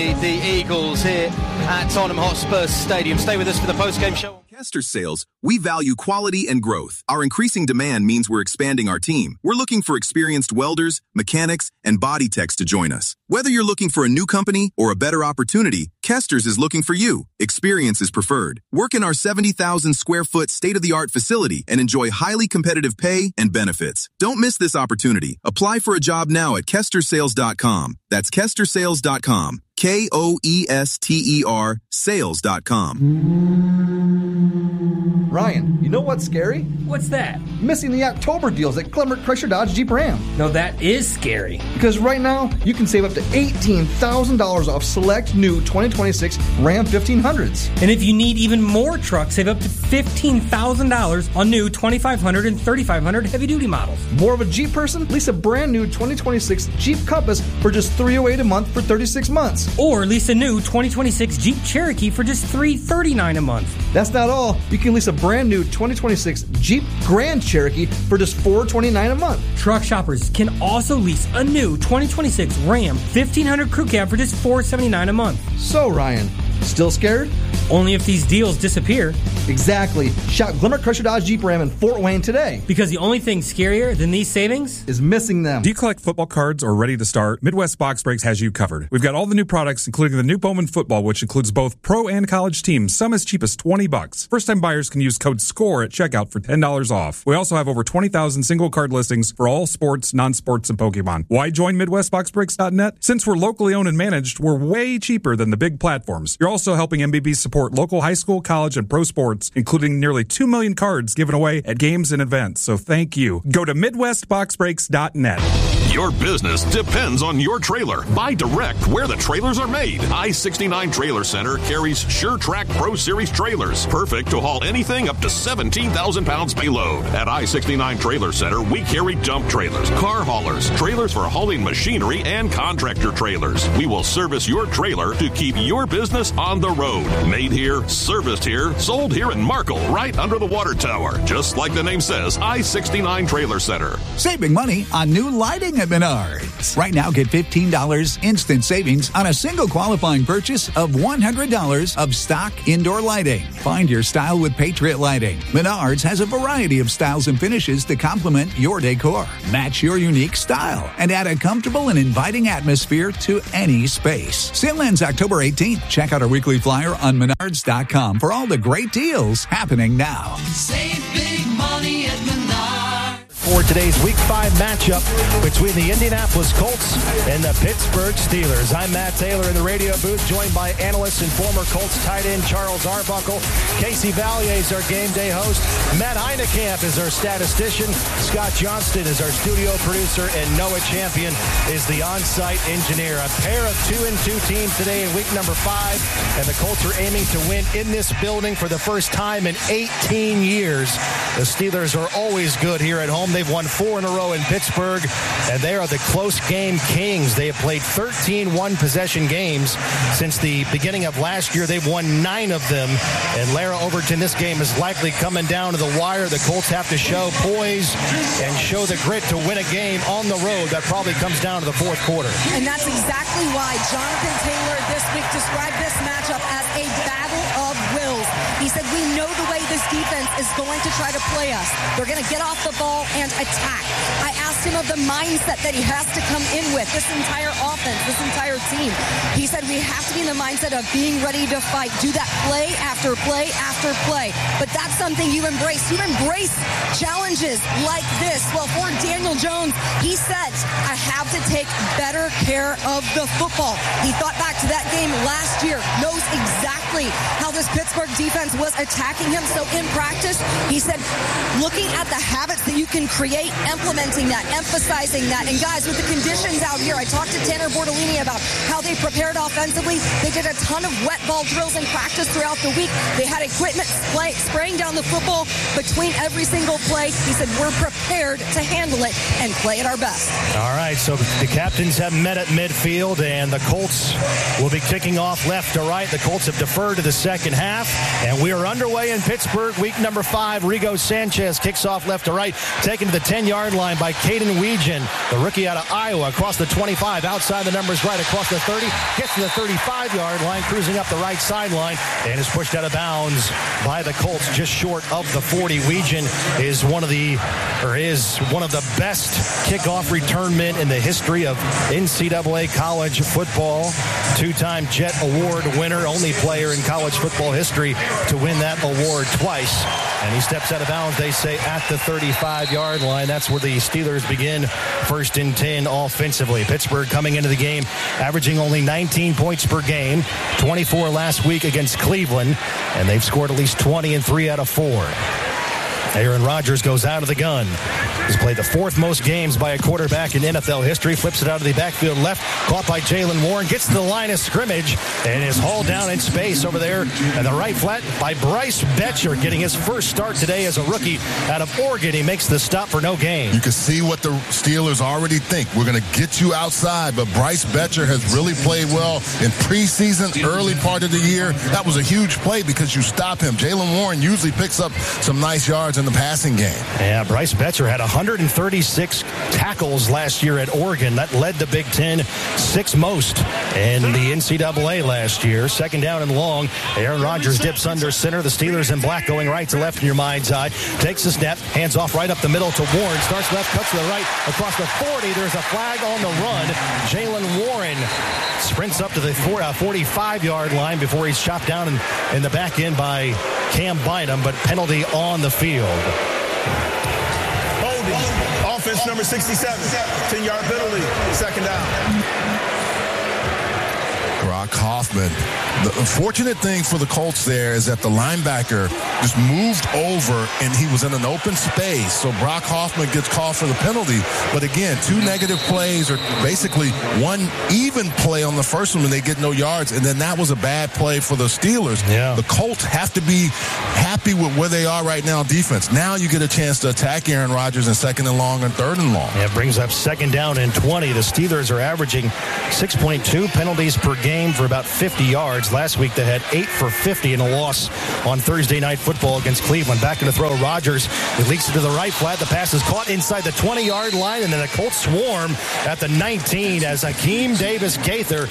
lead the Eagles here at Tottenham Hotspur Stadium. Stay with us for the post-game show. Kester Sales, we value quality and growth. Our increasing demand means we're expanding our team. We're looking for experienced welders, mechanics, and body techs to join us. Whether you're looking for a new company or a better opportunity, Kester's is looking for you. Experience is preferred. Work in our 70,000 square foot state-of-the-art facility and enjoy highly competitive pay and benefits. Don't miss this opportunity. Apply for a job now at KesterSales.com. That's KesterSales.com. KOESTER sales.com. Ryan, you know what's scary? What's that? Missing the October deals at Glenbrook Chrysler Dodge Jeep Ram. No, that is scary. Because right now, you can save up to $18,000 off select new 2026 Ram 1500s. And if you need even more trucks, save up to $15,000 on new 2500 and 3500 heavy-duty models. More of a Jeep person? Lease a brand new 2026 Jeep Compass for just $308 a month for 36 months. Or lease a new 2026 Jeep Cherokee for just $339 a month. That's not all. You can lease a brand new 2026 Jeep Grand Cherokee for just $429 a month. Truck shoppers can also lease a new 2026 Ram 1500 Crew Cab for just $479 a month. So, Ryan, still scared? Only if these deals disappear. Exactly. Shop Glenbrook Chrysler Dodge Jeep Ram in Fort Wayne today. Because the only thing scarier than these savings is missing them. Do you collect football cards or ready to start? Midwest Box Breaks has you covered. We've got all the new products, including the new Bowman football, which includes both pro and college teams, some as cheap as $20. First-time buyers can use code SCORE at checkout for $10 off. We also have over 20,000 single card listings for all sports, non-sports, and Pokemon. Why join MidwestBoxBreaks.net? Since we're locally owned and managed, we're way cheaper than the big platforms. You're also helping MBB support local high school, college, and pro sports, including nearly 2 million cards given away at games and events. So thank you. Go to MidwestBoxBreaks.net. Your business depends on your trailer. Buy direct where the trailers are made. I-69 Trailer Center carries SureTrack Pro Series trailers, perfect to haul anything up to 17,000 pounds payload. At I-69 Trailer Center, we carry dump trailers, car haulers, trailers for hauling machinery, and contractor trailers. We will service your trailer to keep your business on the road. Made here, serviced here, sold here in Markle, right under the water tower. Just like the name says, I-69 Trailer Center. Saving money on new lighting at Menards. Right now, get $15 instant savings on a single qualifying purchase of $100 of stock indoor lighting. Find your style with Patriot Lighting. Menards has a variety of styles and finishes to complement your decor. Match your unique style and add a comfortable and inviting atmosphere to any space. Sale ends October 18th. Check out our weekly flyer on Menards.com for all the great deals happening now. Save big money at Menards. For today's Week 5 matchup between the Indianapolis Colts and the Pittsburgh Steelers. I'm Matt Taylor in the radio booth, joined by analyst and former Colts tight end Charles Arbuckle. Casey Valier is our game day host. Matt Heinekamp is our statistician. Scott Johnston is our studio producer. And Noah Champion is the on-site engineer. A pair of 2-2 teams today in week number 5. And the Colts are aiming to win in this building for the first time in 18 years. The Steelers are always good here at home. They've won 4 in a row in Pittsburgh, and they are the close game kings. They have played 13 one-possession games since the beginning of last year. They've won 9 of them, and Lara Overton, this game is likely coming down to the wire. The Colts have to show poise and show the grit to win a game on the road. That probably comes down to the fourth quarter. And that's exactly why Jonathan Taylor this week described this matchup as a battle of wills. He said, we know the way this defense is going to try to play us. They're going to get off the ball and attack. I asked him of the mindset that he has to come in with, this entire offense, this entire team. He said we have to be in the mindset of being ready to fight, do that play after play after play. But that's something you embrace. You embrace challenges like this. Well, for Daniel Jones, he said, I have to take better care of the football. He thought back to that game last year, knows exactly how this Pittsburgh defense was attacking him. So in practice, he said, looking at the habits that you can create, implementing that, emphasizing that. And guys, with the conditions out here, I talked to Tanner Bortolini about how they prepared offensively. They did a ton of wet ball drills in practice throughout the week. They had equipment spraying down the football between every single play. He said, we're prepared to handle it and play at our best. All right, so the captains have met at midfield, and the Colts will be kicking off left to right. The Colts have deferred to the second half, and we are underway in Pittsburgh, week number 5. Rigo Sanchez kicks off left to right, taken to the 10-yard line by Caden Weegan, the rookie out of Iowa, across the 25, outside the numbers right, across the 30, gets to the 35-yard line, cruising up the right sideline, and is pushed out of bounds by the Colts just short of the 40. Weegan is one of the best kickoff return men in the history of NCAA college football. 2-time Jet Award winner, only player in college football history to win that award twice. And he steps out of bounds, they say, at the 35-yard line. That's where the Steelers begin 1st and 10 offensively. Pittsburgh coming into the game, averaging only 19 points per game, 24 last week against Cleveland, and they've scored at least 20 in 3 out of 4. Aaron Rodgers goes out of the gun. He's played the 4th most games by a quarterback in NFL history. Flips it out of the backfield left. Caught by Jaylen Warren. Gets to the line of scrimmage and is hauled down in space over there at the right flat by Bryce Betcher, getting his first start today as a rookie out of Oregon. He makes the stop for no gain. You can see what the Steelers already think. We're going to get you outside, but Bryce Betcher has really played well in preseason, early part of the year. That was a huge play because you stop him. Jaylen Warren usually picks up some nice yards in the passing game. Yeah, Bryce Betcher had 136 tackles last year at Oregon. That led the Big Ten, 6th most in the NCAA last year. 2nd down and long. Aaron Rodgers dips under center. The Steelers in black going right to left in your mind's eye. Takes the snap, hands off right up the middle to Warren. Starts left, cuts to the right. Across the 40, there's a flag on the run. Jaylen Warren sprints up to the 45-yard line before he's chopped down in the back end by Cam Bynum, but penalty on the field. Holding. Offense number 67. 10-yard penalty. 2nd down. Brock Hoffman. The unfortunate thing for the Colts there is that the linebacker just moved over and he was in an open space. So Brock Hoffman gets called for the penalty. But again, 2 negative plays, or basically 1 even play on the first one when they get no yards. And then that was a bad play for the Steelers. Yeah. The Colts have to be happy with where they are right now defense. Now you get a chance to attack Aaron Rodgers in 2nd and long and 3rd and long. It brings up 2nd down and 20. The Steelers are averaging 6.2 penalties per game for about 50 yards. Last week they had 8 for 50 in a loss on Thursday Night Football against Cleveland. Back to the throw, Rodgers. It leaks it to the right flat. The pass is caught inside the 20-yard line, and then the Colts swarm at the 19 as Akeem Davis-Gaither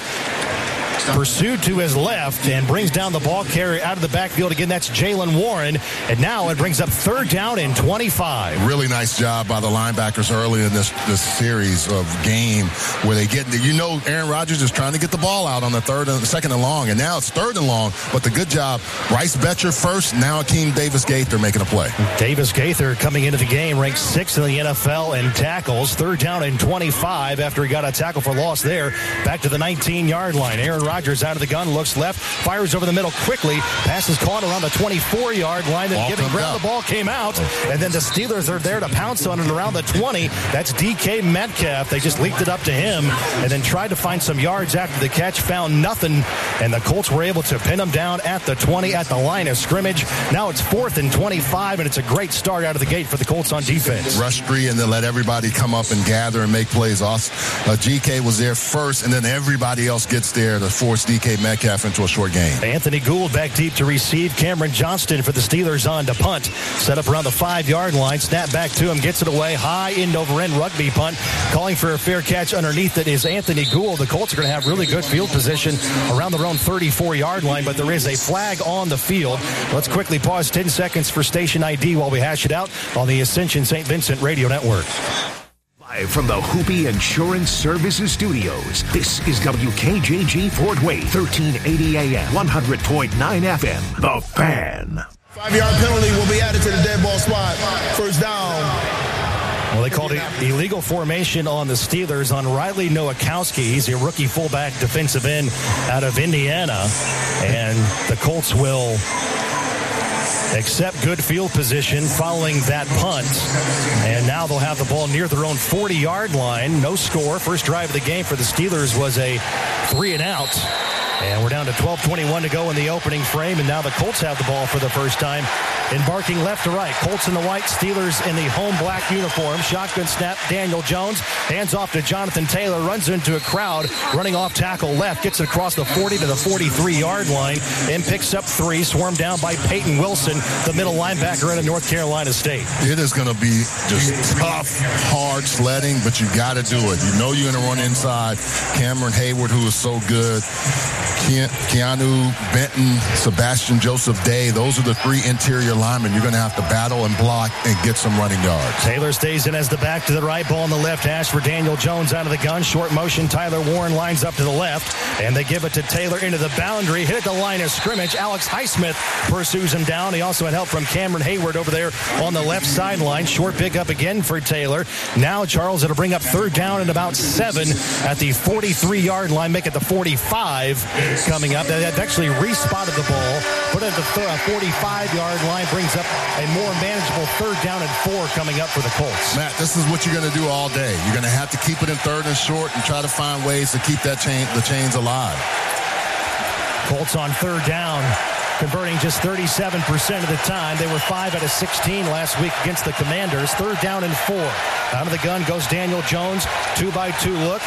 pursued to his left and brings down the ball carrier out of the backfield. Again, that's Jaylen Warren. And now it brings up 3rd down and 25. Really nice job by the linebackers early in this series of game where they get, Aaron Rodgers is trying to get the ball out on the 2nd and long, and now it's 3rd and long, but the good job, Bryce Betcher first, now Akeem Davis-Gaither making a play. Davis-Gaither coming into the game ranked 6th in the NFL in tackles. 3rd down and 25 after he got a tackle for loss there. Back to the 19-yard line. Aaron Rodgers out of the gun, looks left, fires over the middle quickly. Pass is caught around the 24-yard line. Then giving ground, the ball came out. And then the Steelers are there to pounce on it around the 20. That's DK Metcalf. They just leaked it up to him and then tried to find some yards after the catch. Found nothing. And the Colts were able to pin him down at the 20 at the line of scrimmage. Now it's 4th and 25, and it's a great start out of the gate for the Colts on defense. Rush 3 and then let everybody come up and gather and make plays. GK was there first, and then everybody else gets there to force DK Metcalf into a short game. Anthony Gould back deep to receive. Cameron Johnston for the Steelers on to punt. Set up around the 5-yard line. Snap back to him. Gets it away. High end over end rugby punt. Calling for a fair catch underneath it is Anthony Gould. The Colts are going to have really good field position around their own 34-yard line, but there is a flag on the field. Let's quickly pause 10 seconds for station ID while we hash it out on the Ascension St. Vincent Radio Network. Live from the Hoopy Insurance Services Studios, this is WKJG Fort Wayne, 1380 AM, 100.9 FM, The Fan. 5-yard penalty will be added to the dead ball spot. 1st down. Well, they called it illegal formation on the Steelers on Riley Nowakowski. He's a rookie fullback defensive end out of Indiana. And the Colts will accept good field position following that punt. And now they'll have the ball near their own 40-yard line. No score. First drive of the game for the Steelers was a 3-and-out. And we're down to 12:21 to go in the opening frame, and now the Colts have the ball for the first time. Embarking left to right. Colts in the white, Steelers in the home black uniform. Shotgun snap, Daniel Jones. Hands off to Jonathan Taylor. Runs into a crowd. Running off tackle left. Gets it across the 40 to the 43-yard line. And picks up 3. Swarmed down by Peyton Wilson, the middle linebacker out of North Carolina State. It is going to be just tough, hard sledding, but you got to do it. You know you're going to run inside. Cameron Hayward, who is so good. Keanu Benton, Sebastian Joseph Day. Those are the 3 interior linemen you're going to have to battle and block and get some running yards. Taylor stays in as the back to the right. Ball on the left hash for Daniel Jones out of the gun. Short motion. Tyler Warren lines up to the left, and they give it to Taylor into the boundary. Hit at the line of scrimmage. Alex Highsmith pursues him down. He also had help from Cameron Hayward over there on the left sideline. Short pickup again for Taylor. Now, Charles, it'll bring up 3rd down and about 7 at the 43-yard line. Make it the 45 coming up. They've actually respotted the ball. Put it at the 45-yard line. Brings up a more manageable 3rd down and 4 coming up for the Colts. Matt, this is what you're going to do all day. You're going to have to keep it in 3rd and short and try to find ways to keep the chains alive. Colts on 3rd down, converting just 37% of the time. They were 5 out of 16 last week against the Commanders. 3rd down and 4. Out of the gun goes Daniel Jones. 2-by-2 look.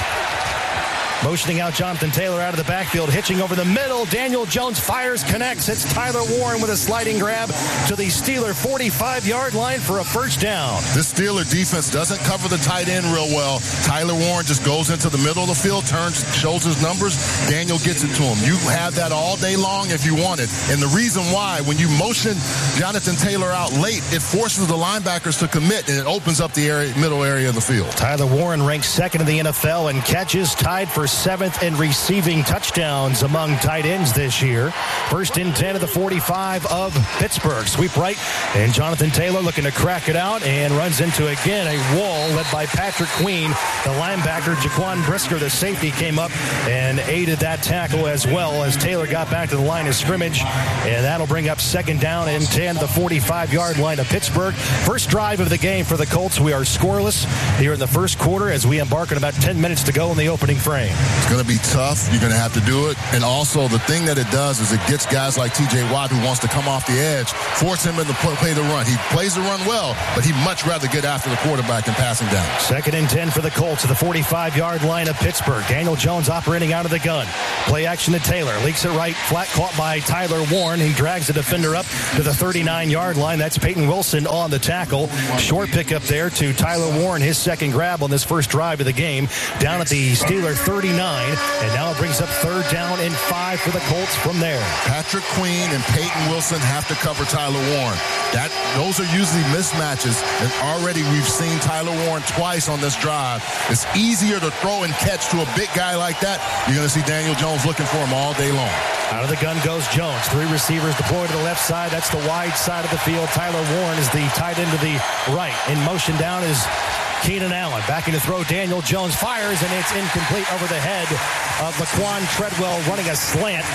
Motioning out Jonathan Taylor out of the backfield, hitching over the middle. Daniel Jones fires, connects. It's Tyler Warren with a sliding grab to the Steeler 45-yard line for a 1st down. This Steeler defense doesn't cover the tight end real well. Tyler Warren just goes into the middle of the field, turns, shows his numbers. Daniel gets it to him. You have that all day long if you want it. And the reason why, when you motion Jonathan Taylor out late, it forces the linebackers to commit, and it opens up the middle area of the field. Tyler Warren ranks 2nd in the NFL in catches, tied for 7th in receiving touchdowns among tight ends this year. 1st and 10 of the 45 of Pittsburgh. Sweep right, and Jonathan Taylor looking to crack it out and runs into, again, a wall led by Patrick Queen. The linebacker, Jaquan Brisker, the safety, came up and aided that tackle as well as Taylor got back to the line of scrimmage, and that'll bring up 2nd down and 10, the 45-yard line of Pittsburgh. First drive of the game for the Colts. We are scoreless here in the first quarter as we embark on about 10 minutes to go in the opening frame. It's going to be tough. You're going to have to do it. And also, the thing that it does is it gets guys like T.J. Watt, who wants to come off the edge, force him into play the run. He plays the run well, but he'd much rather get after the quarterback and pass him down. 2nd and 10 for the Colts at the 45-yard line of Pittsburgh. Daniel Jones operating out of the gun. Play action to Taylor. Leaks it right. Flat caught by Tyler Warren. He drags the defender up to the 39-yard line. That's Peyton Wilson on the tackle. Short pickup there to Tyler Warren, his 2nd grab on this first drive of the game. Down at the Steeler 39. And now it brings up 3rd down and 5 for the Colts from there. Patrick Queen and Peyton Wilson have to cover Tyler Warren. Those are usually mismatches, and already we've seen Tyler Warren twice on this drive. It's easier to throw and catch to a big guy like that. You're going to see Daniel Jones looking for him all day long. Out of the gun goes Jones. 3 receivers deployed to the left side. That's the wide side of the field. Tyler Warren is the tight end to the right. In motion down is Keenan Allen. Backing to throw. Daniel Jones fires, and it's incomplete over the head of Laquan Treadwell running a slant.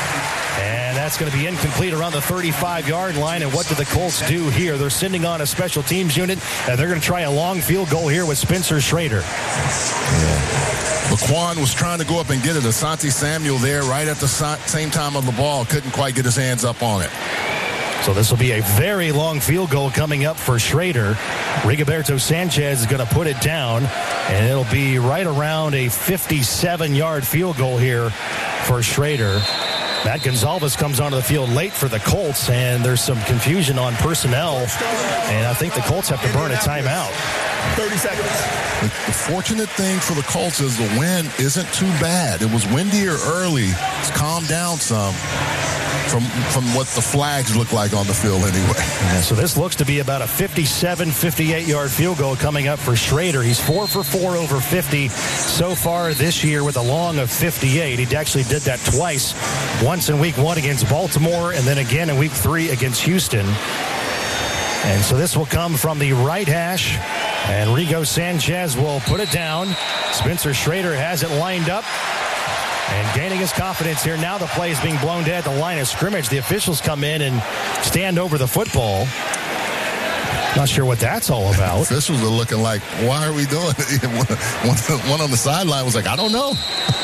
And that's going to be incomplete around the 35-yard line. And what do the Colts do here? They're sending on a special teams unit, and they're going to try a long field goal here with Spencer Schrader. Laquan was trying to go up and get it. Asante Samuel there right at the same time of the ball. Couldn't quite get his hands up on it. So this will be a very long field goal coming up for Schrader. Rigoberto Sanchez is going to put it down, and it'll be right around a 57-yard field goal here for Schrader. Matt Gonzalez comes onto the field late for the Colts, and there's some confusion on personnel, and I think the Colts have to burn a timeout. 30 seconds. The fortunate thing for the Colts is the wind isn't too bad. It was windier early. It's calmed down some from what the flags look like on the field anyway. Yeah, so this looks to be about a 57, 58-yard field goal coming up for Schrader. He's 4 for 4 over 50 so far this year with a long of 58. He actually did that twice, once in week 1 against Baltimore and then again in week 3 against Houston. And so this will come from the right hash, and Rigo Sanchez will put it down. Spencer Schrader has it lined up and gaining his confidence here. Now the play is being blown dead at the line of scrimmage. The officials come in and stand over the football. Not sure what that's all about. Officials are looking like, why are we doing it? One on the sideline was like, I don't know.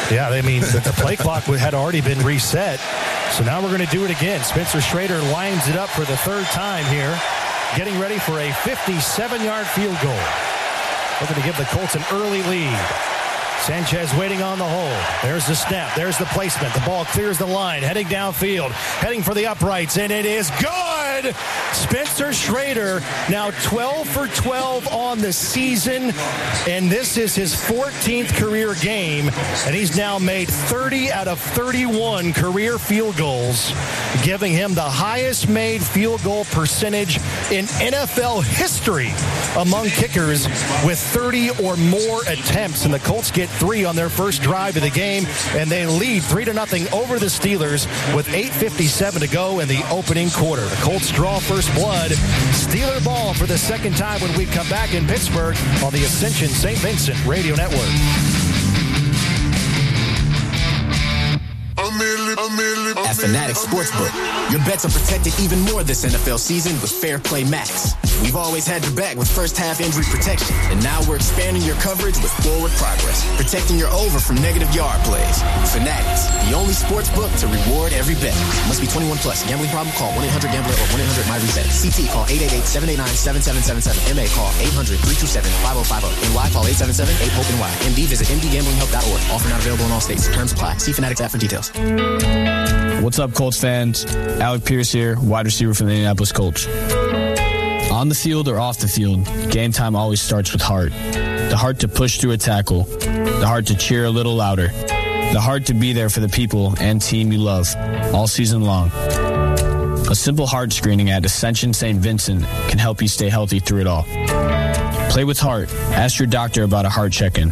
Yeah, I mean, the play clock had already been reset. So now we're going to do it again. Spencer Schrader lines it up for the third time here, getting ready for a 57-yard field goal. Looking to give the Colts an early lead. Sanchez waiting on the hold. There's the snap. There's the placement. The ball clears the line. Heading downfield. Heading for the uprights. And it is good. Spencer Schrader now 12 for 12 on the season. And this is his 14th career game. And he's now made 30 out of 31 career field goals, giving him the highest made field goal percentage in NFL history among kickers with 30 or more attempts. And the Colts get 3 on their first drive of the game, and they lead 3-0 over the Steelers with 8:57 to go in the opening quarter. The Colts draw first blood. Steeler ball for the second time when we come back in Pittsburgh on the Ascension St. Vincent Radio Network. At Fanatics Sportsbook, your bets are protected even more this NFL season with Fair Play Max. We've always had your back with first-half injury protection, and now we're expanding your coverage with Forward Progress, protecting your over from negative yard plays. Fanatics, the only sportsbook to reward every bet. Must be 21 plus. Gambling problem? Call 1-800-GAMBLER or 1-800-MY-RESET. CT, call 888-789-7777. MA, call 800-327-5050. NY, call 877-8-HOPE-NY. MD, visit mdgamblinghelp.org. Offer not available in all states. Terms apply. See Fanatics app for details. What's up, Colts fans? Alec Pierce here, wide receiver for the Indianapolis Colts. On the field or off the field, game time always starts with heart. The heart to push through a tackle, the heart to cheer a little louder, the heart to be there for the people and team you love all season long. A simple heart screening at Ascension St. Vincent can help you stay healthy through it all. Play with heart. Ask your doctor about a heart check-in.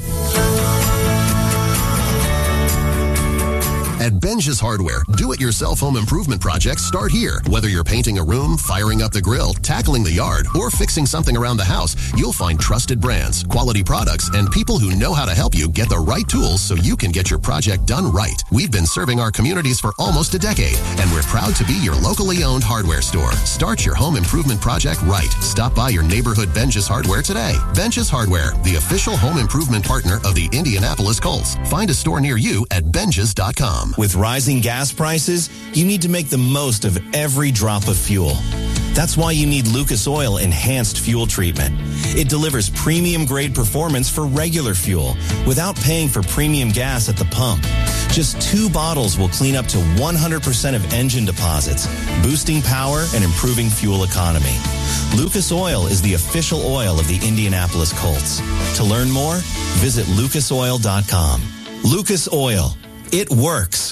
At Benja's Hardware, do-it-yourself home improvement projects start here. Whether you're painting a room, firing up the grill, tackling the yard, or fixing something around the house, you'll find trusted brands, quality products, and people who know how to help you get the right tools so you can get your project done right. We've been serving our communities for almost a decade, and we're proud to be your locally owned hardware store. Start your home improvement project right. Stop by your neighborhood Benja's Hardware today. Benja's Hardware, the official home improvement partner of the Indianapolis Colts. Find a store near you at benjas.com. With rising gas prices, you need to make the most of every drop of fuel. That's why you need Lucas Oil Enhanced Fuel Treatment. It delivers premium-grade performance for regular fuel without paying for premium gas at the pump. Just 2 bottles will clean up to 100% of engine deposits, boosting power and improving fuel economy. Lucas Oil is the official oil of the Indianapolis Colts. To learn more, visit lucasoil.com. Lucas Oil. It works.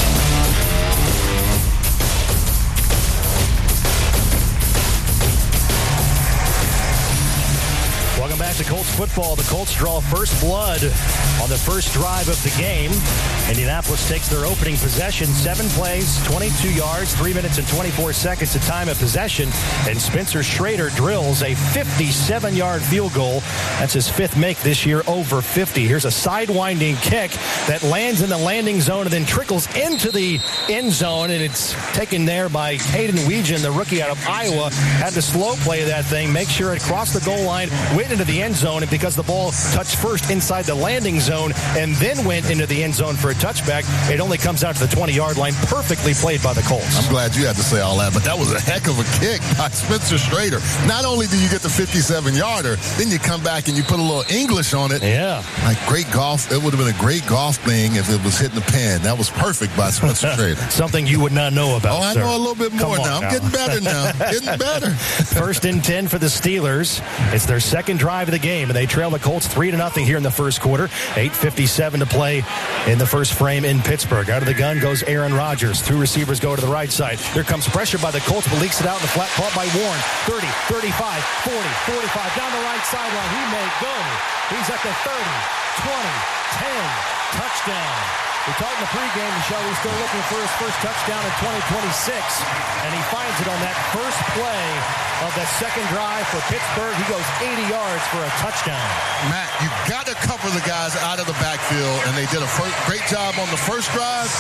Welcome back to Colts football. The Colts draw first blood on the first drive of the game. Indianapolis takes their opening possession, 7 plays, 22 yards, 3 minutes and 24 seconds to time of possession, and Spencer Schrader drills a 57-yard field goal. That's his 5th make this year, over 50. Here's a sidewinding kick that lands in the landing zone and then trickles into the end zone, and it's taken there by Hayden Weegan, the rookie out of Iowa. Had to slow play that thing, make sure it crossed the goal line, went into the end zone, and because the ball touched first inside the landing zone and then went into the end zone for a touchback, it only comes out to the 20-yard line. Perfectly played by the Colts. I'm glad you had to say all that, but that was a heck of a kick by Spencer Schrader. Not only do you get the 57-yarder, then you come back and you put a little English on it. Yeah. Like great golf. It would have been a great golf thing if it was hitting the pin. That was perfect by Spencer Schrader. Something you would not know about, Oh, I know a little bit more now. I'm getting better now. Getting better. 1st and 10 for the Steelers. It's their second drive of the game, and they trail the Colts 3-0 here in the first quarter. 8:57 to play in the first frame in Pittsburgh. Out of the gun goes Aaron Rodgers. 2 receivers go to the right side. Here comes pressure by the Colts, but leaks it out in the flat, caught by Warren. 30, 35, 40, 45, down the right sideline. He may go. He's at the 30, 20, 10, touchdown. We talked in the pregame show, he's still looking for his first touchdown in 2026, and he finds it on that first play of the second drive for Pittsburgh. He goes 80 yards for a touchdown. Matt, you got to cover the guys out of the backfield, and they did a great job on the first drive.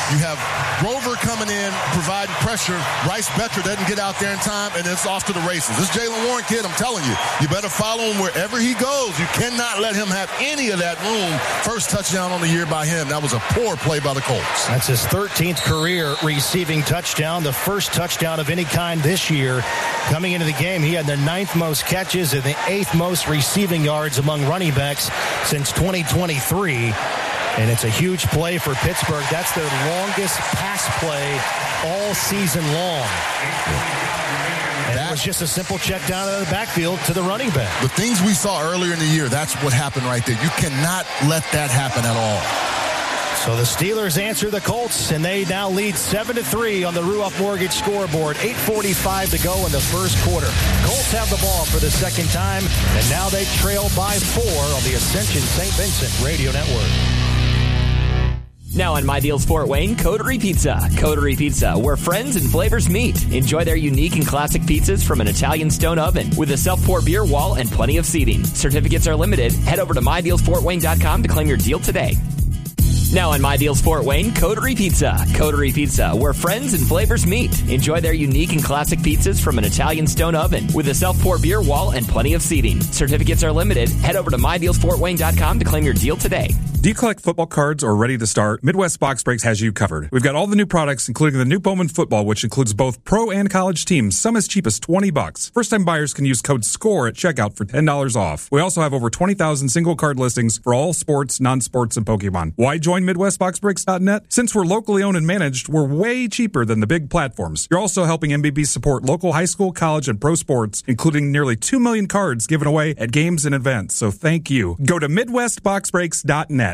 You have Grover coming in, providing pressure. Bryce Becker doesn't get out there in time, and it's off to the races. This Jaylen Warren kid, I'm telling you, you better follow him wherever he goes. You cannot let him have any of that room. First touchdown on the year by him. That was a poor play by the Colts. That's his 13th career receiving touchdown, the first touchdown of any kind this year. Coming into the game, he had the 9th most catches and the 8th most receiving yards among running backs since 2023. And it's a huge play for Pittsburgh. That's their longest pass play all season long. And that was just a simple check down to the backfield to the running back. The things we saw earlier in the year, that's what happened right there. You cannot let that happen at all. So the Steelers answer the Colts, and they now lead 7-3 on the Ruoff Mortgage scoreboard. 8:45 to go in the first quarter. Colts have the ball for the second time, and now they trail by 4 on the Ascension St. Vincent Radio Network. Now on My Deals Fort Wayne, Coterie Pizza. Coterie Pizza, where friends and flavors meet. Enjoy their unique and classic pizzas from an Italian stone oven with a self-pour beer wall and plenty of seating. Certificates are limited. Head over to MyDealsFortWayne.com to claim your deal today. Now on My Deals Fort Wayne, Coterie Pizza. Coterie Pizza, where friends and flavors meet. Enjoy their unique and classic pizzas from an Italian stone oven with a self-pour beer wall and plenty of seating. Certificates are limited. Head over to MyDealsFortWayne.com to claim your deal today. Do you collect football cards or ready to start? Midwest Box Breaks has you covered. We've got all the new products, including the new Bowman football, which includes both pro and college teams, some as cheap as $20. First-time buyers can use code SCORE at checkout for $10 off. We also have over 20,000 single card listings for all sports, non-sports, and Pokemon. Why join MidwestBoxBreaks.net? Since we're locally owned and managed, we're way cheaper than the big platforms. You're also helping MBB support local high school, college, and pro sports, including nearly 2 million cards given away at games and events. So thank you. Go to MidwestBoxBreaks.net.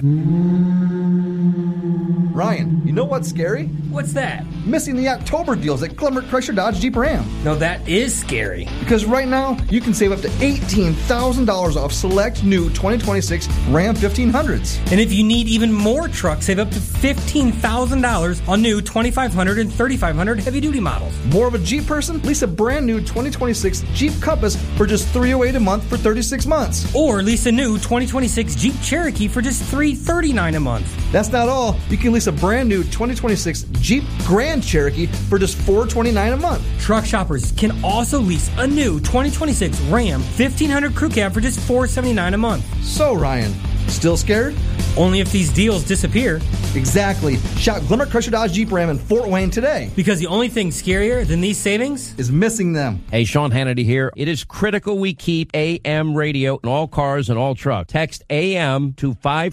Ryan, you know what's scary? What's that? Missing the October deals at Glenbrook Chrysler Dodge Jeep Ram. No, that is scary. Because right now, you can save up to $18,000 off select new 2026 Ram 1500s. And if you need even more trucks, save up to $15,000 on new 2500 and 3500 heavy-duty models. More of a Jeep person? Lease a brand new 2026 Jeep Compass for just $308 a month for 36 months. Or lease a new 2026 Jeep Cherokee for just $339 a month. That's not all. You can lease a brand new 2026 Jeep Grand Cherokee for just $429 a month. Truck shoppers can also lease a new 2026 Ram 1500 Crew Cab for just $479 a month. So, Ryan, still scared? Only if these deals disappear. Exactly. Shop Glenbrook Chrysler Dodge Jeep Ram in Fort Wayne today. Because the only thing scarier than these savings is missing them. Hey, Sean Hannity here. It is critical we keep AM radio in all cars and all trucks. Text AM to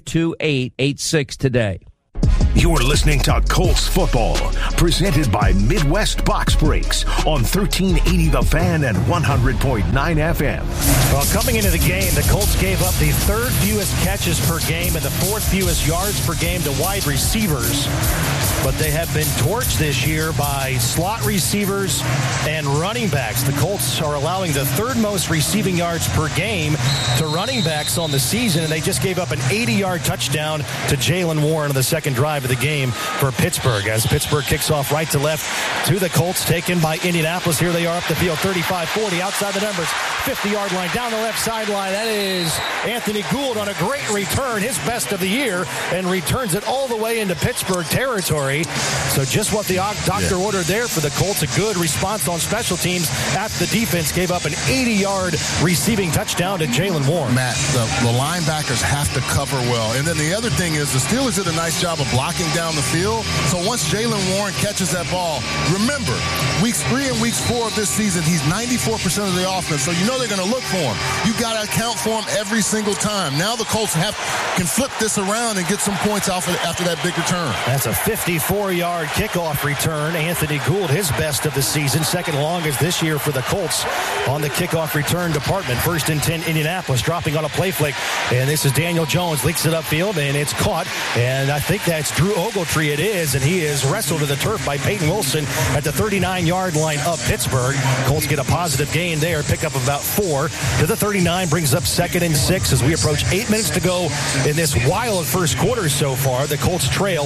52886 today. You're listening to Colts football, presented by Midwest Box Breaks on 1380 The Fan and 100.9 FM. Well, coming into the game, the Colts gave up the 3rd fewest catches per game and the 4th fewest yards per game to wide receivers. But they have been torched this year by slot receivers and running backs. The Colts are allowing the 3rd most receiving yards per game to running backs on the season, and they just gave up an 80-yard touchdown to Jaylen Warren on the second drive of the game for Pittsburgh. As Pittsburgh kicks off right to left to the Colts, taken by Indianapolis. Here they are up the field, 35-40, outside the numbers, 50-yard line, down the left sideline. That is Anthony Gould on a great return, his best of the year, and returns it all the way into Pittsburgh territory. So just what the doctor ordered there for the Colts, a good response on special teams after the defense gave up an 80-yard receiving touchdown to Jaylen Warren. Matt, the linebackers have to cover well. And then the other thing is the Steelers did a nice job of blocking down the field. So once Jaylen Warren catches that ball, remember, weeks 3 and weeks 4 of this season, he's 94% of the offense. So you know they're going to look for him. You got to account for him every single time. Now the Colts can flip this around and get some points off after that big return. That's a 54-yard kickoff return. Anthony Gould, his best of the season, second longest this year for the Colts on the kickoff return department. 1st and 10, Indianapolis, dropping on a play flick. And this is Daniel Jones, leaks it upfield, and it's caught. And I think that's Drew Ogletree, it is, and he is wrestled to the turf by Peyton Wilson at the 39-yard line of Pittsburgh. Colts get a positive gain there, pick up about 4 to the 39, brings up 2nd and 6 as we approach 8 minutes to go in this wild first quarter so far. The Colts trail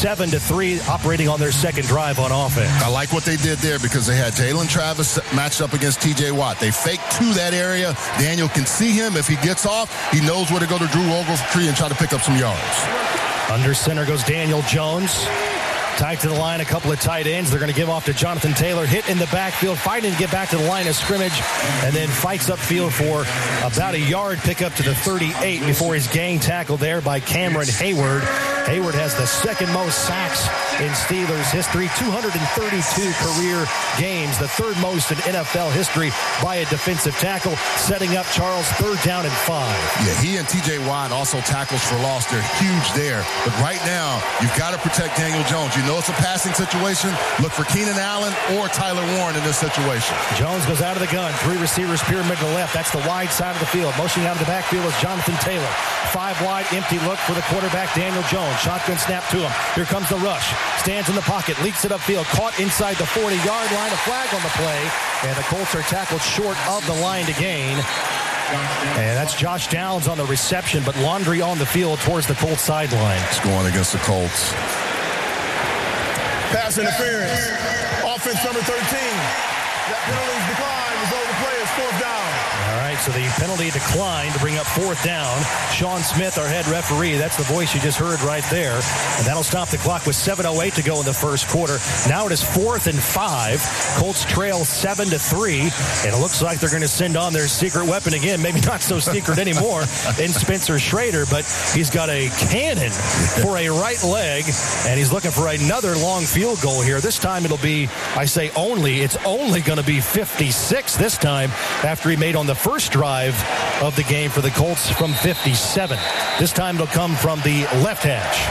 7-3, operating on their second drive on offense. I like what they did there because they had Jalen Travis matched up against T.J. Watt. They faked to that area. Daniel can see him. If he gets off, he knows where to go to Drew Ogletree and try to pick up some yards. Under center goes Daniel Jones. Tied to the line, a couple of tight ends. They're going to give off to Jonathan Taylor. Hit in the backfield, fighting to get back to the line of scrimmage, and then fights upfield for about a yard, pick up to the 38 before he's gang tackled there by Cameron Hayward. Hayward has the second most sacks in Steelers history, 232 career games, the third most in NFL history by a defensive tackle, setting up Charles 3rd down and 5. Yeah, he and TJ Watt also tackles for loss. They're huge there. But right now, you've got to protect Daniel Jones. You know it's a passing situation. Look for Keenan Allen or Tyler Warren in this situation. Jones goes out of the gun. 3 receivers, pyramid to the left. That's the wide side of the field. Motioning out of the backfield is Jonathan Taylor. 5 wide, empty look for the quarterback, Daniel Jones. Shotgun snap to him. Here comes the rush. Stands in the pocket, leaks it upfield, caught inside the 40-yard line. A flag on the play, and the Colts are tackled short of the line to gain. And that's Josh Downs on the reception, but Laundry on the field towards the Colts sideline. It's going against the Colts. Pass interference. Offense number 13. That penalty's declined. Result of the play is 4th down. All right, so the penalty declined to bring up 4th down. Sean Smith, our head referee, that's the voice you just heard right there. And that'll stop the clock with 7:08 to go in the first quarter. Now it is 4th and 5. Colts trail 7-3. And it looks like they're going to send on their secret weapon again. Maybe not so secret anymore in Spencer Schrader, but he's got a cannon for a right leg. And he's looking for another long field goal here. This time it'll be, it's only going to be 56 this time after he made on the first drive of the game for the Colts from 57. This time it'll come from the left hash.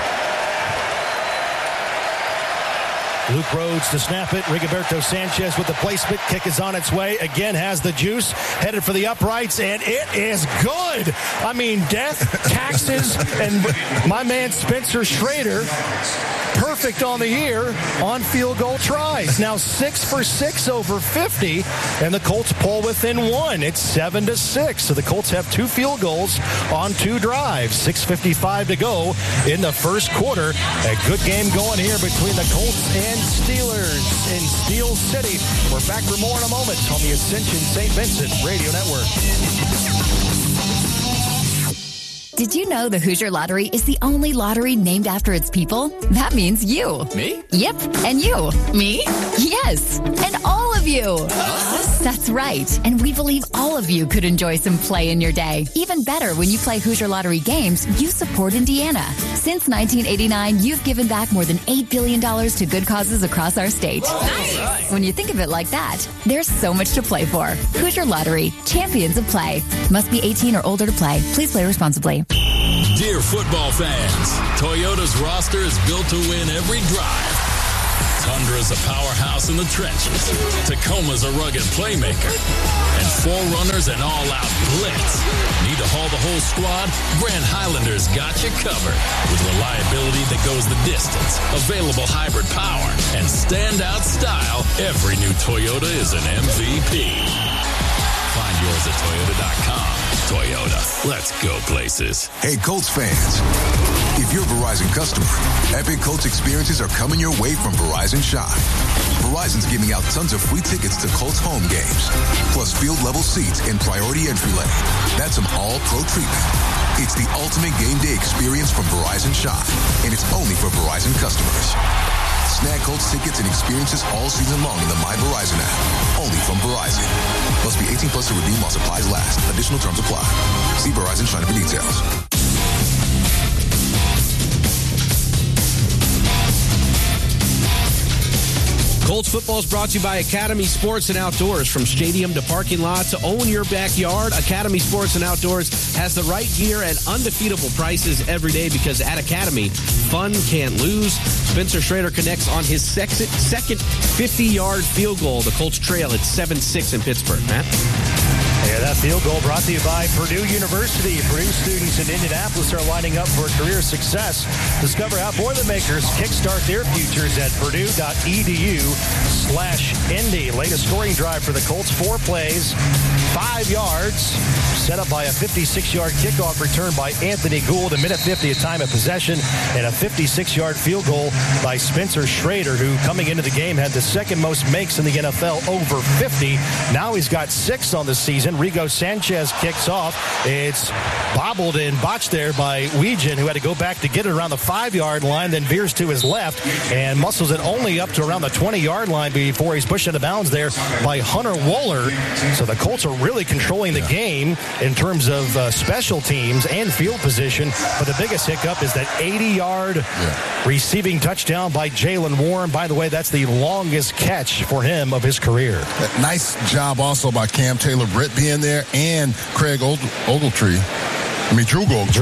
Luke Rhodes to snap it. Rigoberto Sanchez with the placement. Kick is on its way. Again has the juice. Headed for the uprights, and it is good. I mean, death, taxes, and my man Spencer Schrader, perfect on the year on field goal tries. Now 6 for 6 over 50, and the Colts pull within 1. It's 7-6. So the Colts have 2 field goals on 2 drives. 6:55 to go in the first quarter. A good game going here between the Colts and Steelers in Steel City. We're back for more in a moment on the Ascension St. Vincent Radio Network. Did you know the Hoosier Lottery is the only lottery named after its people? That means you. Me? Yep, and you. Me? Yes, and all of you. Us? That's right, and we believe all of you could enjoy some play in your day. Even better, when you play Hoosier Lottery games, you support Indiana. Since 1989, you've given back more than $8 billion to good causes across our state. Nice. When you think of it like that, there's so much to play for. Hoosier Lottery, champions of play. Must be 18 or older to play. Please play responsibly. Dear football fans, Toyota's roster is built to win every drive. Tundra's a powerhouse in the trenches. Tacoma's a rugged playmaker. And 4Runner's an all-out blitz. Need to haul the whole squad? Grand Highlander's got you covered. With reliability that goes the distance, available hybrid power, and standout style, every new Toyota is an MVP. Find yours at Toyota.com. Toyota, let's go places. Hey, Colts fans. If you're a Verizon customer, epic Colts experiences are coming your way from Verizon Shine. Verizon's giving out tons of free tickets to Colts home games, plus field-level seats in priority entry lane. That's some all-pro treatment. It's the ultimate game day experience from Verizon Shine, and it's only for Verizon customers. Snag Colts tickets and experiences all season long in the My Verizon app. Only from Verizon. Must be 18 plus to redeem while supplies last. Additional terms apply. See Verizon Shine for details. Colts football is brought to you by Academy Sports and Outdoors. From stadium to parking lot to own your backyard, Academy Sports and Outdoors has the right gear at undefeatable prices every day because at Academy, fun can't lose. Spencer Schrader connects on his second 50-yard field goal. The Colts trail at 7-6 in Pittsburgh. Matt? Yeah, that field goal brought to you by Purdue University. Purdue students in Indianapolis are lining up for career success. Discover how Boilermakers kickstart their futures at purdue.edu/Indy. Latest scoring drive for the Colts, 4 plays, 5 yards, set up by a 56-yard kickoff return by Anthony Gould. A minute 50 of time of possession, and a 56-yard field goal by Spencer Schrader, who coming into the game had the second most makes in the NFL, over 50. Now he's got 6 on the season. possession. Rigo Sanchez kicks off. It's bobbled and botched there by Weegan, who had to go back to get it around the 5-yard line, then veers to his left and muscles it only up to around the 20-yard line before he's pushed out of bounds there by Hunter Wohler. So the Colts are really controlling the game in terms of special teams and field position. But the biggest hiccup is that 80-yard receiving touchdown by Jaylen Warren. By the way, that's the longest catch for him of his career. Nice job also by Cam Taylor-Britt being there and Craig Ogletree. Drew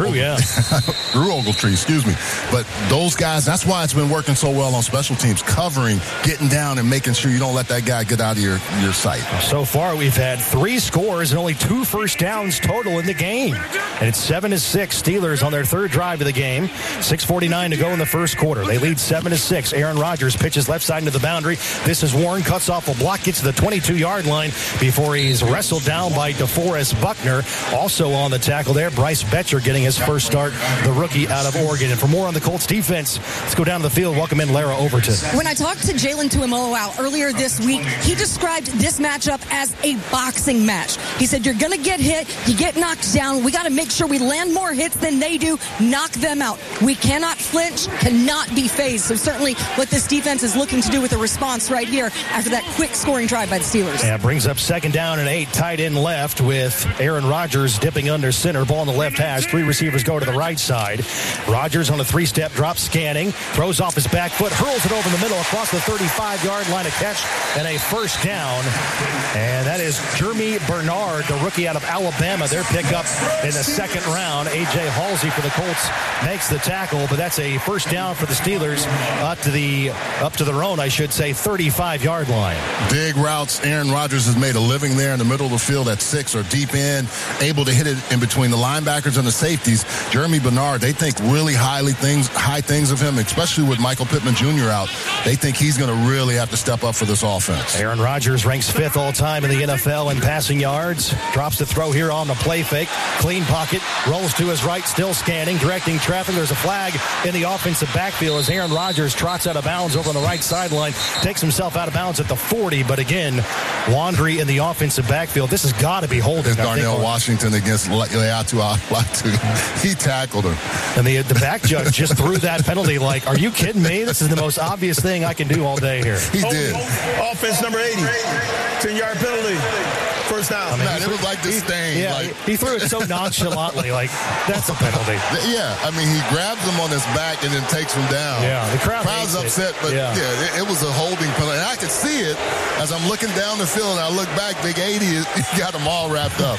Ogletree, excuse me. But those guys, that's why it's been working so well on special teams, covering, getting down, and making sure you don't let that guy get out of your sight. So far, we've had 3 scores and only 2 first downs total in the game. And it's 7-6 Steelers on their third drive of the game. 6:49 to go in the first quarter. They lead 7-6. Aaron Rodgers pitches left side into the boundary. This is Warren, cuts off a block, gets to the 22-yard line before he's wrestled down by DeForest Buckner. Also on the tackle there, Bryce Betcher getting his first start, the rookie out of Oregon. And for more on the Colts defense, let's go down to the field. Welcome in Lara Overton. When I talked to Jalen Tuimoloau earlier this week, he described this matchup as a boxing match. He said, you're going to get hit, you get knocked down. We got to make sure we land more hits than they do, knock them out. We cannot flinch, cannot be phased. So certainly what this defense is looking to do with a response right here after that quick scoring drive by the Steelers. Yeah, brings up 2nd down and 8, tight end left with Aaron Rodgers dipping under center. Ball on the left hash. 3 receivers go to the right side. Rodgers on a 3-step drop, scanning, throws off his back foot, hurls it over the middle across the 35-yard line, a catch and a first down. And that is Jeremy Bernard, the rookie out of Alabama. Their pickup in the 2nd round. A.J. Halsey for the Colts makes the tackle, but that's a first down for the Steelers up to their own, 35-yard line. Dig routes. Aaron Rodgers has made a living there in the middle of the field at 6 or deep in, able to hit it in between the linebackers and the safeties. Jeremy Bernard, they think really high things of him, especially with Michael Pittman Jr. out. They think he's going to really have to step up for this offense. Aaron Rodgers ranks 5th all time in the NFL in passing yards. Drops the throw here on the play fake. Clean pocket. Rolls to his right, still scanning, directing traffic. There's a flag in the offensive backfield as Aaron Rodgers trots out of bounds over on the right sideline. Takes himself out of bounds at the 40, but again, Laundry in the offensive backfield. This has got to be holding. Darnell Washington against Leatu. He tackled him. And the back judge just threw that penalty like, are you kidding me? This is the most obvious thing I can do all day here. He did. Offense number 80. 10-yard penalty. First down. It was like disdain. Yeah, he threw it so nonchalantly, like, that's a penalty. Yeah, he grabs him on his back and then takes him down. Yeah, the crowd's upset, but it was a holding penalty. And I could see it as I'm looking down the field, and I look back, Big 80, he got them all wrapped up.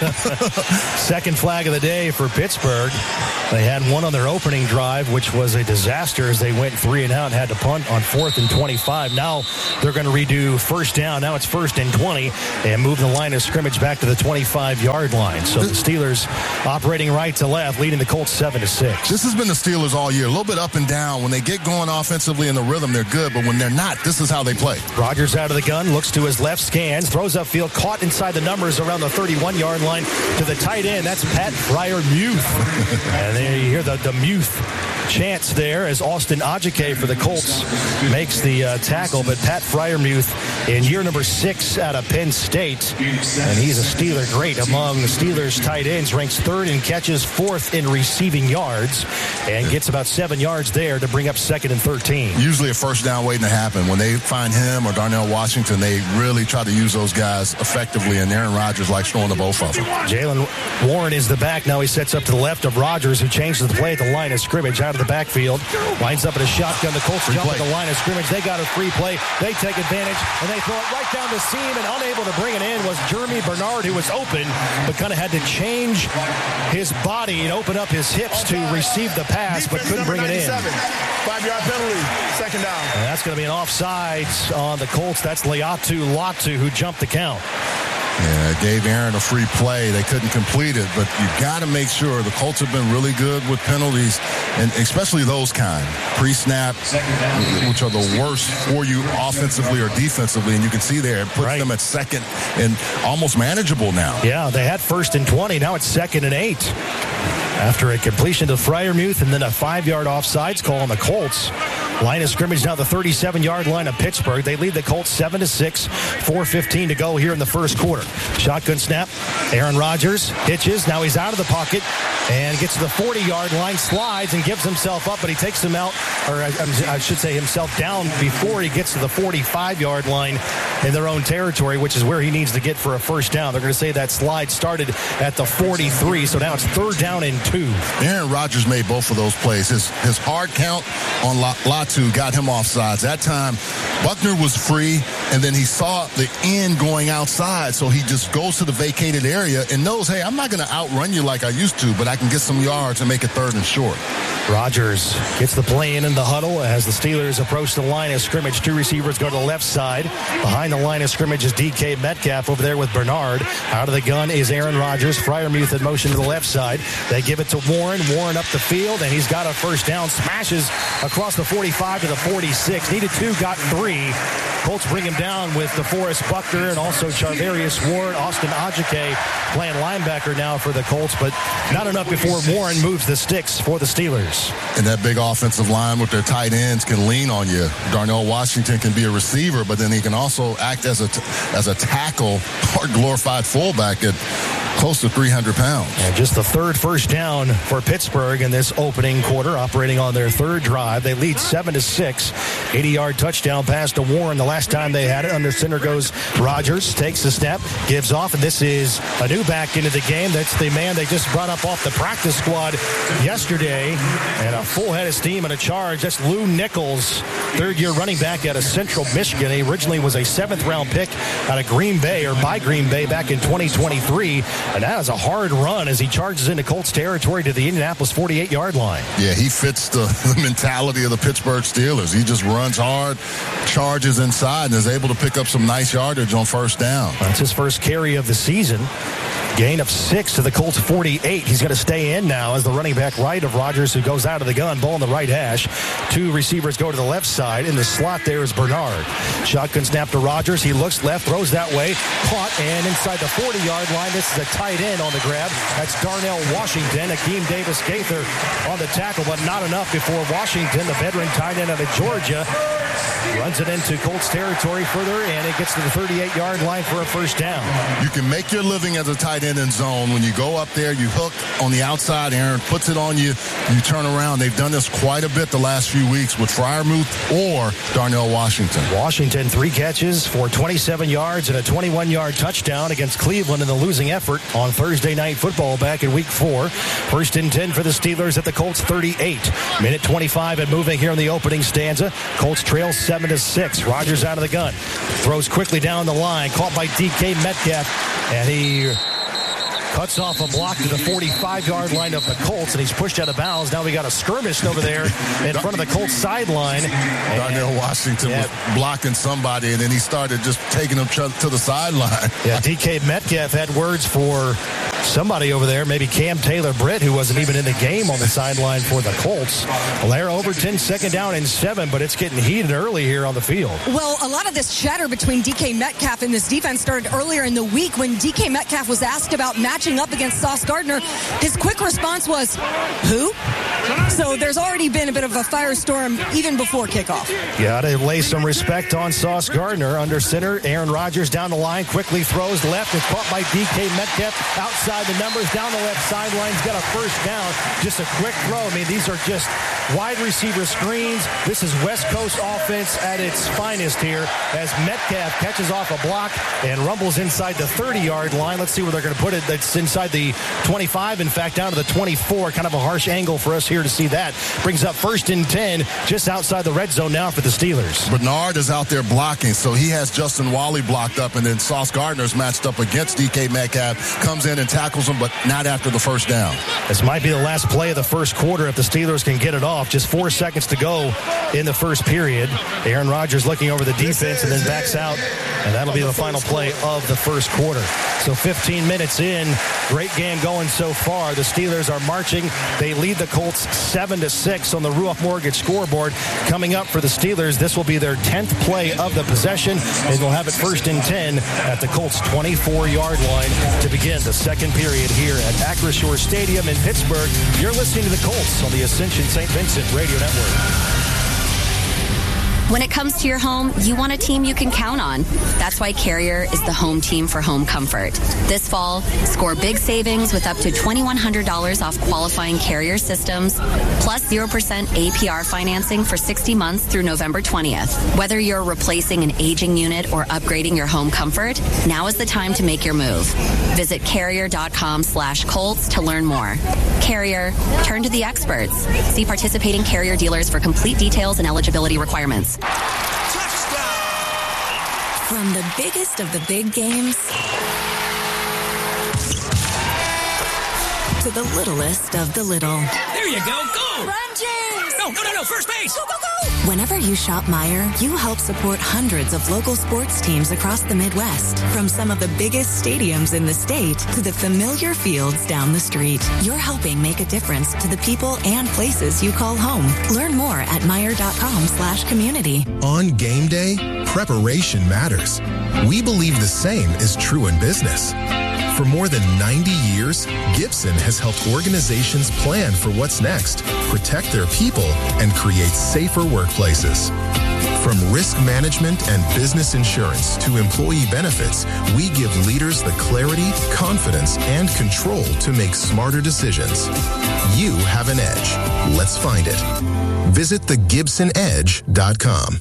Second flag of the day for Pittsburgh. They had one on their opening drive, which was a disaster as they went 3 and out and had to punt on 4th and 25. Now they're going to redo first down. Now it's 1st and 20 and move the line of scrimmage back to the 25-yard line. So the Steelers operating right to left, leading the Colts 7-6. This has been the Steelers all year. A little bit up and down. When they get going offensively in the rhythm, they're good. But when they're not, this is how they play. Rodgers out of the gun, looks to his left, scans, throws upfield, caught inside the numbers around the 31-yard line to the tight end. That's Pat Freiermuth. And there you hear the Muth chance there as Austin Ajike for the Colts makes the tackle. But Pat Freiermuth in year number 6 out of Penn State, and he's a Steeler great among the Steelers tight ends, ranks 3rd in catches, 4th in receiving yards, and gets about 7 yards there to bring up 2nd and 13. Usually a first down waiting to happen. When they find him or Darnell Washington, they really try to use those guys effectively, and Aaron Rodgers likes throwing to both of them. Jaylen Warren is the back. Now he sets up to the left of Rodgers, who changes the play at the line of scrimmage out of the backfield. Lines up in a shotgun. The Colts jump at the line of scrimmage. They got a free play. They take advantage, and they throw it right down the seam, and unable to bring it in was Jeremy Bernard, who was open, but kind of had to change his body and open up his hips to receive the pass, but couldn't bring it in. 5-yard penalty, 2nd down. And that's going to be an offsides on the Colts. That's Leatu who jumped the count. Yeah, it gave Aaron a free play. They couldn't complete it, but you got to make sure. The Colts have been really good with penalties, and especially those kind, pre-snap, which are the worst for you offensively or defensively, and you can see there it puts them at 2nd and almost manageable now. Yeah, they had 1st and 20. Now it's 2nd and 8. After a completion to Freiermuth and then a 5-yard offsides call on the Colts. Line of scrimmage now the 37-yard line of Pittsburgh. They lead the Colts 7-6, 4:15 to go here in the first quarter. Shotgun snap. Aaron Rodgers hitches. Now he's out of the pocket and gets to the 40-yard line, slides and gives himself up, but he takes him out, or I should say himself down before he gets to the 45-yard line in their own territory, which is where he needs to get for a first down. They're going to say that slide started at the 43, so now it's 3rd down and 2. Aaron Rodgers made both of those plays. His hard count on Latu got him offsides. That time, Buckner was free, and then he saw the end going outside, so he just goes to the vacated area and knows, hey, I'm not going to outrun you like I used to, but I can get some yards and make it 3rd and short. Rodgers gets the play in the huddle as the Steelers approach the line of scrimmage. 2 receivers go to the left side. Behind the line of scrimmage is DK Metcalf over there with Bernard. Out of the gun is Aaron Rodgers. Freiermuth in motion to the left side. They give it to Warren. Warren up the field, and he's got a first down. Smashes across the 45 to the 46. Needed 2, got 3. Colts bring him down with DeForest Buckner and also Charvarius Ward. Austin Ajike playing linebacker now for the Colts, but not enough before Warren moves the sticks for the Steelers. And that big offensive line with their tight ends can lean on you. Darnell Washington can be a receiver, but then he can also act as a tackle or glorified fullback at close to 300 pounds. And just the 3rd first down for Pittsburgh in this opening quarter, operating on their 3rd drive. They lead 7-6. 80-yard touchdown pass to Warren the last time they had it. Under center goes Rodgers, takes the snap, gives off, and this is a new back into the game. That's the man they just brought up off the practice squad yesterday. And a full head of steam and a charge. That's Lou Nichols, 3rd-year running back out of Central Michigan. He originally was a 7th-round pick out of Green Bay, or by Green Bay, back in 2023. And that is a hard run as he charges into Colts territory to the Indianapolis 48-yard line. Yeah, he fits the mentality of the Pittsburgh Steelers. He just runs hard, charges inside, and is able to pick up some nice yardage on first down. That's his first carry of the season. Gain of 6 to the Colts 48. He's going to stay in now as the running back right of Rodgers, who goes out of the gun. Ball on the right hash. 2 receivers go to the left side. In the slot there is Bernard. Shotgun snap to Rodgers. He looks left, throws that way. Caught, and inside the 40-yard line, this is a tight end on the grab. That's Darnell Washington. Akeem Davis-Gaither on the tackle, but not enough before Washington, the veteran tight end out of Georgia, runs it into Colts territory further, and it gets to the 38-yard line for a first down. You can make your living as a tight end in zone. When you go up there, you hook on the outside, Aaron puts it on you, you turn around. They've done this quite a bit the last few weeks with Freiermuth or Darnell Washington. Washington, 3 catches for 27 yards and a 21-yard touchdown against Cleveland in the losing effort on Thursday Night Football back in Week 4. 1st and 10 for the Steelers at the Colts 38. Minute 25 and moving here in the opening stanza. Colts trail 7-6. Rodgers out of the gun. Throws quickly down the line. Caught by DK Metcalf. And he cuts off a block to the 45-yard line of the Colts, and he's pushed out of bounds. Now we got a skirmish over there in front of the Colts sideline. Darnell Washington was blocking somebody, and then he started just taking him to the sideline. Yeah, DK Metcalf had words for somebody over there, maybe Cam Taylor-Britt, who wasn't even in the game on the sideline for the Colts. Blair Overton, 2nd down and 7, but it's getting heated early here on the field. Well, a lot of this chatter between DK Metcalf and this defense started earlier in the week when DK Metcalf was asked about matching up against Sauce Gardner. His quick response was, who? So there's already been a bit of a firestorm even before kickoff. Gotta lay some respect on Sauce Gardner. Under center, Aaron Rodgers down the line, quickly throws left, is caught by DK Metcalf outside the numbers, down the left sideline. He's got a first down. Just a quick throw. I mean, these are just wide receiver screens. This is West Coast offense at its finest here as Metcalf catches off a block and rumbles inside the 30-yard line. Let's see where they're going to put it. That's inside the 25, in fact, down to the 24. Kind of a harsh angle for us here to see that. Brings up 1st and 10 just outside the red zone now for the Steelers. Bernard is out there blocking, so he has Justin Wally blocked up, and then Sauce Gardner's matched up against DK Metcalf, comes in and tackles him, but not after the first down. This might be the last play of the first quarter if the Steelers can get it off. Just 4 seconds to go in the first period. Aaron Rodgers looking over the defense and then backs out, and that'll be the final play of the first quarter. So 15 minutes in, great game going so far. The Steelers are marching. They lead the Colts 7-6 on the Ruoff Mortgage scoreboard. Coming up for the Steelers, this will be their 10th play of the possession, and they'll have it 1st and 10 at the Colts 24-yard line to begin the second period here at Acrisure Stadium in Pittsburgh. You're listening to the Colts on the Ascension St. Vincent Radio Network. When it comes to your home, you want a team you can count on. That's why Carrier is the home team for home comfort. This fall, score big savings with up to $2,100 off qualifying Carrier systems, plus 0% APR financing for 60 months through November 20th. Whether you're replacing an aging unit or upgrading your home comfort, now is the time to make your move. Visit Carrier.com/Colts to learn more. Carrier, turn to the experts. See participating Carrier dealers for complete details and eligibility requirements. From the biggest of the big games to the littlest of the little. There you go. Go! Run, James! No. First base! Go, go, go! Whenever you shop Meijer, you help support hundreds of local sports teams across the Midwest. From some of the biggest stadiums in the state to the familiar fields down the street. You're helping make a difference to the people and places you call home. Learn more at Meijer.com/community. On game day, preparation matters. We believe the same is true in business. For more than 90 years, Gibson has helped organizations plan for what's next, protect their people, and create safer workplaces. From risk management and business insurance to employee benefits, we give leaders the clarity, confidence, and control to make smarter decisions. You have an edge. Let's find it. Visit thegibsonedge.com.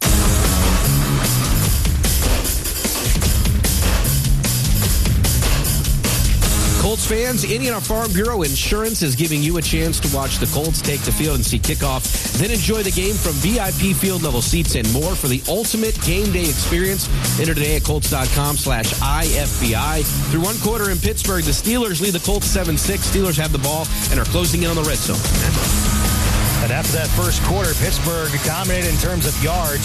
Colts fans, Indiana Farm Bureau Insurance is giving you a chance to watch the Colts take the field and see kickoff, then enjoy the game from VIP field level seats and more for the ultimate game day experience. Enter today at Colts.com/IFBI. Through one quarter in Pittsburgh, the Steelers lead the Colts 7-6. Steelers have the ball and are closing in on the red zone. And after that first quarter, Pittsburgh dominated in terms of yards,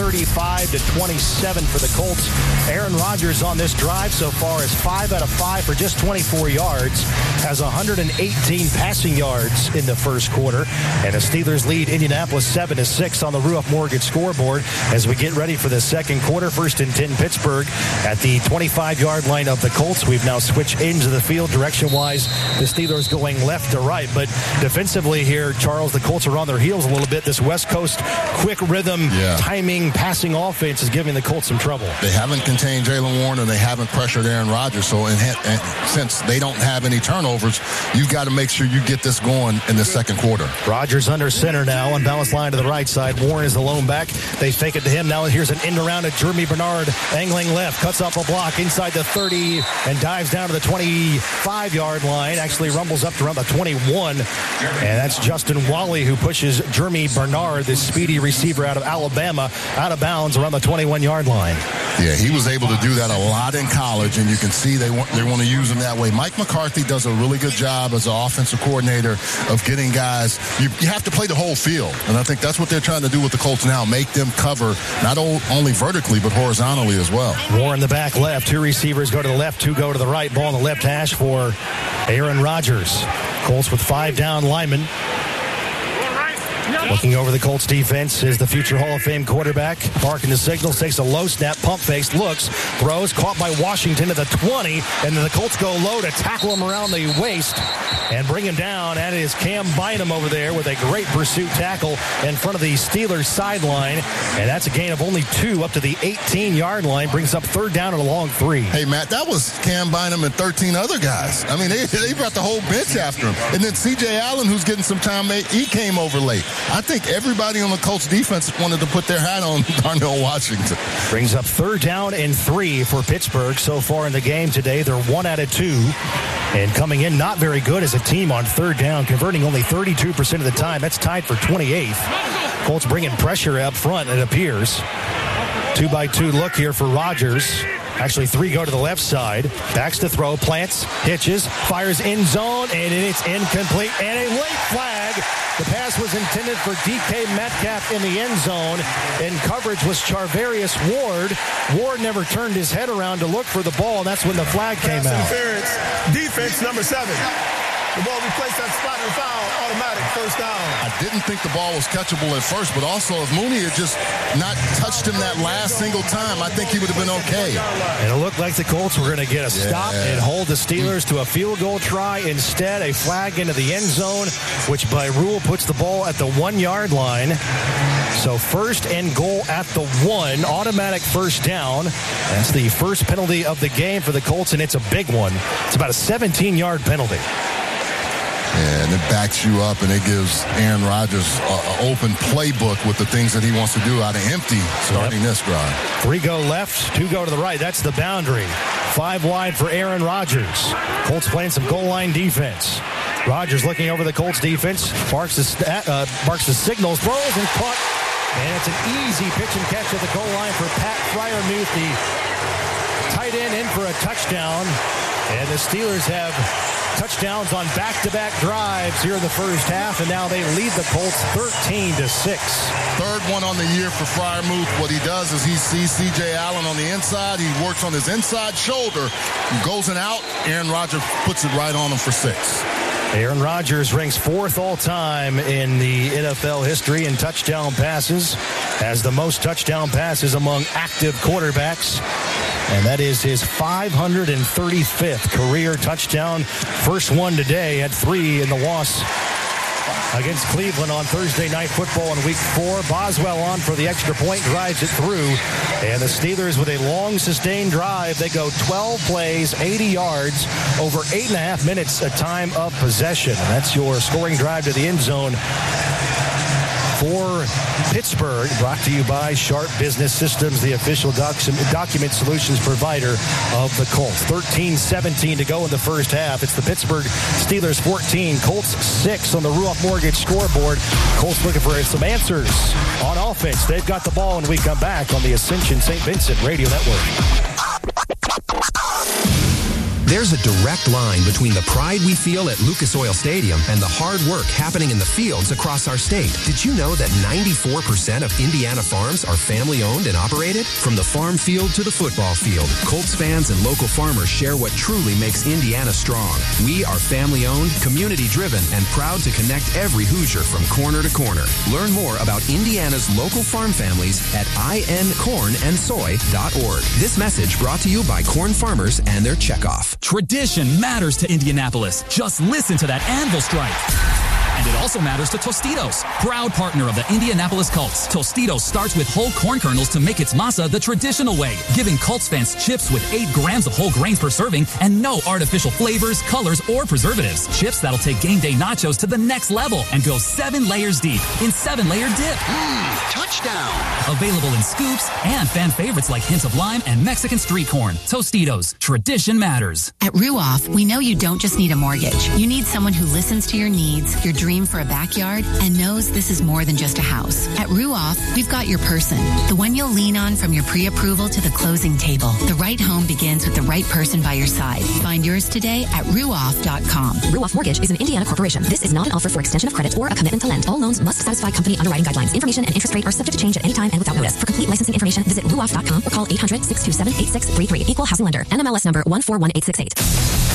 135-27 for the Colts. Aaron Rodgers on this drive so far is 5 out of 5 for just 24 yards, has 118 passing yards in the first quarter. And the Steelers lead Indianapolis 7-6 on the Ruoff Mortgage scoreboard as we get ready for the second quarter. 1st and 10 Pittsburgh at the 25-yard line of the Colts. We've now switched ends of the field direction-wise. The Steelers going left to right. But defensively here, Charles, the Colts are on their heels a little bit. This West Coast quick rhythm, timing, passing offense is giving the Colts some trouble. They haven't contained Jalen Warren and they haven't pressured Aaron Rodgers. So and since they don't have any turnovers, you've got to make sure you get this going in the second quarter. Rodgers under center now, unbalanced line to the right side. Warren is the lone back. They fake it to him. Now here's an end around to Jeremy Bernard, angling left, cuts off a block inside the 30 and dives down to the 25-yard line. Actually rumbles up to around the 21. And that's Justin Wally who pushes Jeremy Bernard, this speedy receiver out of Alabama, out of bounds around the 21-yard line. Yeah, he was able to do that a lot in college, and you can see they want to use him that way. Mike McCarthy does a really good job as an offensive coordinator of getting guys. You have to play the whole field, and I think that's what they're trying to do with the Colts now, make them cover not only vertically but horizontally as well. Warren the back left. 2 receivers go to the left, 2 go to the right. Ball on the left hash for Aaron Rodgers. Colts with 5 down linemen. Looking over the Colts defense is the future Hall of Fame quarterback. Barking the signals, takes a low snap, pump fakes, looks, throws, caught by Washington to the 20, and then the Colts go low to tackle him around the waist and bring him down. That is Cam Bynum over there with a great pursuit tackle in front of the Steelers sideline, and that's a gain of only 2 up to the 18-yard line, brings up 3rd down and a long 3. Hey, Matt, that was Cam Bynum and 13 other guys. I mean, they brought the whole bench after him. And then C.J. Allen, who's getting some time, he came over late. I think everybody on the Colts defense wanted to put their hat on Darnell Washington. Brings up 3rd down and 3 for Pittsburgh so far in the game today. They're 1 out of 2 and coming in not very good as a team on 3rd down, converting only 32% of the time. That's tied for 28th. Colts bringing pressure up front, it appears. 2-by-2 look here for Rodgers. Actually, 3 go to the left side. Backs to throw, plants, hitches, fires end zone, and it's incomplete. And a late flag. The pass was intended for DK Metcalf in the end zone, and coverage was Charvarius Ward. Ward never turned his head around to look for the ball, and that's when the flag came out. Interference, defense number 7. The ball be placed at spot and foul, automatic first down. I didn't think the ball was catchable at first, but also if Mooney had just not touched him that last single time, I think he would have been okay. And it looked like the Colts were going to get a stop and hold the Steelers to a field goal try. Instead, a flag into the end zone, which by rule puts the ball at the 1 yard line. So first and goal at the 1, automatic first down. That's the first penalty of the game for the Colts, and it's a big one. It's about a 17-yard penalty. And it backs you up, and it gives Aaron Rodgers an open playbook with the things that he wants to do out of empty starting this drive. 3 go left, 2 go to the right. That's the boundary. 5 wide for Aaron Rodgers. Colts playing some goal line defense. Rodgers looking over the Colts defense. Barks the signals, throws, and caught. And it's an easy pitch and catch at the goal line for Pat Freiermuth, the tight end, in for a touchdown. And the Steelers have touchdowns on back-to-back drives here in the first half, and now they lead the Colts 13-6. Third one on the year for Freiermuth. What he does is he sees C.J. Allen on the inside. He works on his inside shoulder, goes and out. Aaron Rodgers puts it right on him for 6. Aaron Rodgers ranks 4th all-time in the NFL history in touchdown passes, has the most touchdown passes among active quarterbacks, and that is his 535th career touchdown. First one today, had 3 in the loss against Cleveland on Thursday Night Football in Week 4. Boswell on for the extra point, drives it through. And the Steelers with a long sustained drive. They go 12 plays, 80 yards, over 8.5 minutes a time of possession. And that's your scoring drive to the end zone for Pittsburgh, brought to you by Sharp Business Systems, the official document solutions provider of the Colts. 13-17 to go in the first half. It's the Pittsburgh Steelers 14, Colts 6 on the Ruoff Mortgage scoreboard. Colts looking for some answers on offense. They've got the ball when we come back on the Ascension St. Vincent Radio Network. There's a direct line between the pride we feel at Lucas Oil Stadium and the hard work happening in the fields across our state. Did you know that 94% of Indiana farms are family-owned and operated? From the farm field to the football field, Colts fans and local farmers share what truly makes Indiana strong. We are family-owned, community-driven, and proud to connect every Hoosier from corner to corner. Learn more about Indiana's local farm families at incornandsoy.org. This message brought to you by corn farmers and their checkoff. Tradition matters to Indianapolis. Just listen to that anvil strike. And it also matters to Tostitos, proud partner of the Indianapolis Colts. Tostitos starts with whole corn kernels to make its masa the traditional way, giving Colts fans chips with 8 grams of whole grains per serving and no artificial flavors, colors, or preservatives. Chips that'll take game day nachos to the next level and go 7 layers deep in 7-layer dip. Touchdown! Available in scoops and fan favorites like hints of lime and Mexican street corn. Tostitos, tradition matters. At Ruoff, we know you don't just need a mortgage. You need someone who listens to your needs, your dream for a backyard, and knows this is more than just a house. At Ruoff, we've got your person, the one you'll lean on from your pre-approval to the closing table. The right home begins with the right person by your side. Find yours today at ruoff.com. Ruoff Mortgage is an Indiana corporation. This is not an offer for extension of credit or a commitment to lend. All loans must satisfy company underwriting guidelines. Information and interest rate are subject to change at any time and without notice. For complete licensing information, visit ruoff.com or call 800-627-8633. Equal housing lender. NMLS number 141868.